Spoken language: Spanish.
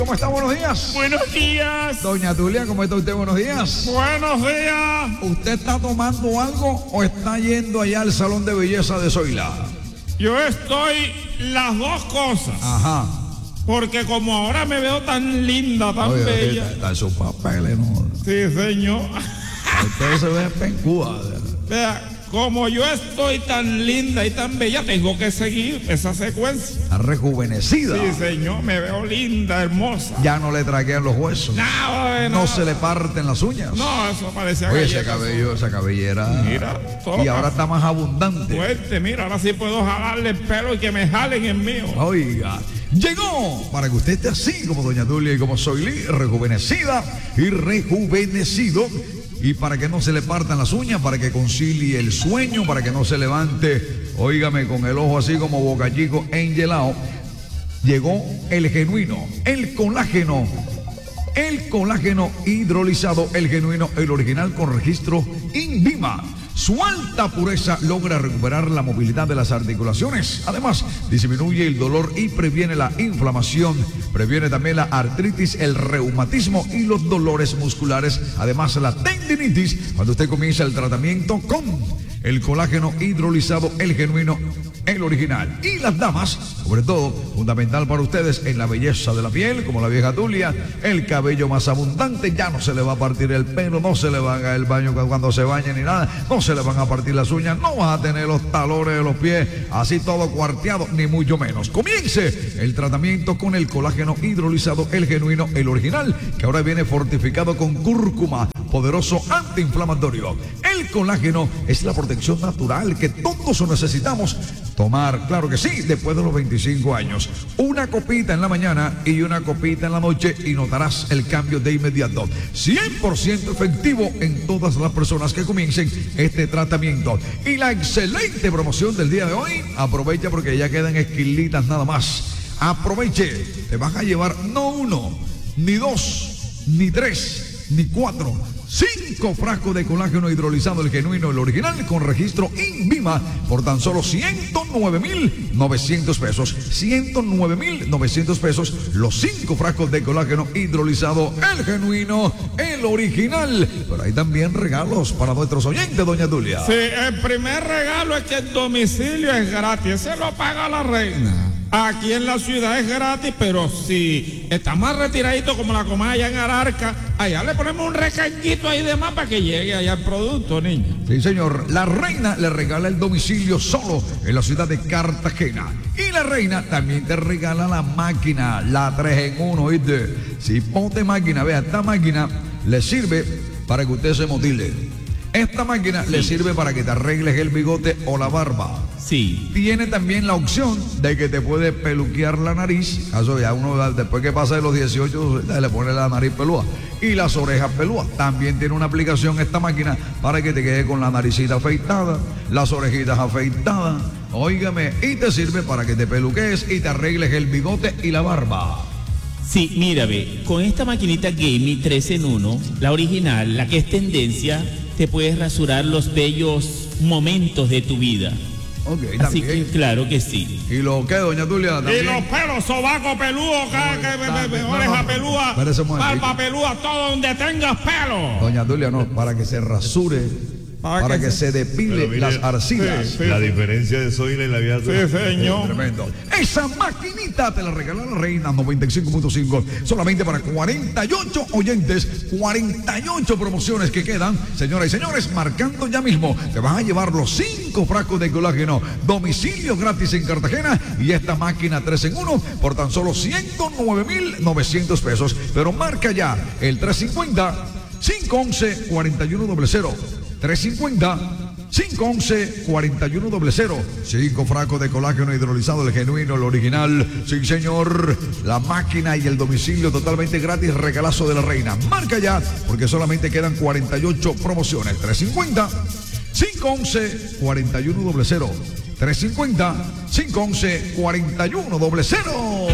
¿Cómo está? Buenos días. Buenos días. Doña Tulia, ¿cómo está usted? Buenos días. Buenos días. ¿Usted está tomando algo o está yendo allá al salón de belleza de Zoila? Yo estoy las dos cosas. Ajá. Porque como ahora me veo tan linda, tan bella. Está en sus papeles, ¿no? Sí, señor. Usted se ve pencuda. Vea, como yo estoy tan linda y tan bella, tengo que seguir esa secuencia. Está rejuvenecida. Sí, señor, me veo linda, hermosa. Ya no le traquean los huesos. No se le parten las uñas. No, eso parecía Oye, galleta, ese cabello, esa cabellera. Mira, y ahora está más abundante. Fuerte, mira, ahora sí puedo jalarle el pelo y que me jalen el mío. Oiga, llegó para que usted esté así como Doña Tulia y como Zoila, rejuvenecida y rejuvenecido. Y para que no se le partan las uñas, para que concilie el sueño, para que no se levante, óigame, con el ojo así como Boca Chico engelado, llegó el genuino, el colágeno hidrolizado, el genuino, el original con registro INVIMA. Su alta pureza logra recuperar la movilidad de las articulaciones. Además, disminuye el dolor y previene la inflamación. Previene también la artritis, el reumatismo y los dolores musculares. Además, la tendinitis cuando usted comienza el tratamiento con el colágeno hidrolizado, el genuino, el original. Y las damas, sobre todo, fundamental para ustedes en la belleza de la piel, como la vieja Tulia, el cabello más abundante, ya no se le va a partir el pelo, no se le va a hacer el baño cuando se bañe ni nada, no se le van a partir las uñas, no vas a tener los talones de los pies así todo cuarteado, ni mucho menos. Comience el tratamiento con el colágeno hidrolizado, el genuino, el original, que ahora viene fortificado con cúrcuma, poderoso antiinflamatorio. El colágeno es la protección natural que todos necesitamos tomar, claro que sí, después de los 25 años. Una copita en la mañana y una copita en la noche y notarás el cambio de inmediato. 100% efectivo en todas las personas que comiencen este tratamiento. Y la excelente promoción del día de hoy, aprovecha porque ya quedan esquilitas nada más. Aproveche, te vas a llevar no uno, ni dos, ni tres, ni cuatro, 5 frascos de colágeno hidrolizado, el genuino, el original, con registro INVIMA, por tan solo 109,900 pesos. 109,900 pesos, los 5 frascos de colágeno hidrolizado, el genuino, el original. Pero hay también regalos para nuestros oyentes, Doña Tulia. Sí, el primer regalo es que el domicilio es gratis, se lo paga la reina. Aquí en la ciudad es gratis, pero si está más retiradito como la Comay allá en Ararca, allá le ponemos un recarguito ahí de más para que llegue allá el producto, niña. Sí, señor. La reina le regala el domicilio solo en la ciudad de Cartagena. Y la reina también te regala la máquina, la 3 en 1, ¿viste? Si ponte máquina, vea, esta máquina le sirve para que usted se motile. Esta máquina le sirve para que te arregles el bigote o la barba. Sí. Tiene también la opción de que te puede peluquear la nariz. Eso ya uno, después que pasa de los 18, le pone la nariz pelúa. Y las orejas pelúas. También tiene una aplicación esta máquina para que te quede con la naricita afeitada, las orejitas afeitadas. Óigame, y te sirve para que te peluquees y te arregles el bigote y la barba. Sí, mira, ve, con esta maquinita Gaming 3 en 1, la original, la que es tendencia, te puedes rasurar los bellos momentos de tu vida. Ok, así también. que claro que sí. ¿Y lo que, Doña Tulia? ¿También? Y los pelos, sobaco peludo, oreja pelúa, barba pelúa, todo donde tengas pelo. Doña Tulia, no, para que se rasure, para que se depile las arcillas. Sí, la diferencia de Zoila y la vida tuya. Sí, señor. Tremendo. Esa maquinita te la regaló la reina 95.5. Solamente para 48 oyentes. 48 promociones que quedan. Señoras y señores, marcando ya mismo. Te vas a llevar los 5 frascos de colágeno. Domicilio gratis en Cartagena. Y esta máquina 3 en 1 por tan solo 109,900 pesos. Pero marca ya el 350-511-4100. 350-511-4100. 5 frascos de colágeno hidrolizado, el genuino, el original. Sí, señor. La máquina y el domicilio totalmente gratis. Regalazo de la reina. Marca ya, porque solamente quedan 48 promociones. 350-511-4100. 350-511-4100.